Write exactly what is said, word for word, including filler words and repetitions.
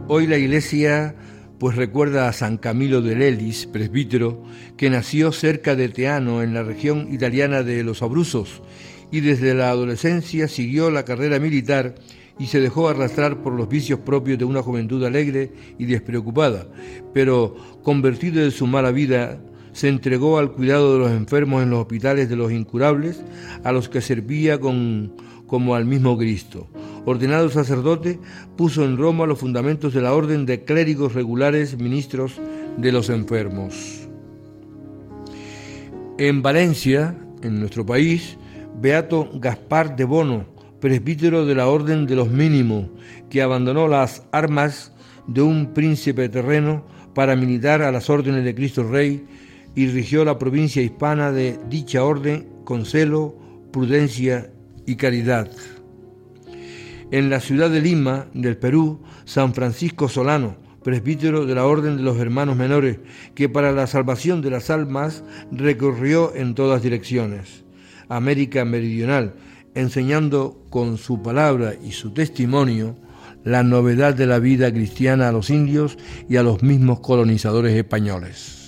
Hoy la Iglesia pues recuerda a San Camilo de Lelis, presbítero, que nació cerca de Teano, en la región italiana de los Abruzos, y desde la adolescencia siguió la carrera militar y se dejó arrastrar por los vicios propios de una juventud alegre y despreocupada, pero convertido de su mala vida, se entregó al cuidado de los enfermos en los hospitales de los incurables, a los que servía con, como al mismo Cristo. Ordenado sacerdote, puso en Roma los fundamentos de la orden de clérigos regulares, ministros de los enfermos. En Valencia, en nuestro país, beato Gaspar de Bono, presbítero de la orden de los mínimos, que abandonó las armas de un príncipe terreno para militar a las órdenes de Cristo Rey y rigió la provincia hispana de dicha orden con celo, prudencia y caridad. En la ciudad de Lima, del Perú, San Francisco Solano, presbítero de la Orden de los Hermanos Menores, que para la salvación de las almas recorrió en todas direcciones América Meridional, enseñando con su palabra y su testimonio la novedad de la vida cristiana a los indios y a los mismos colonizadores españoles.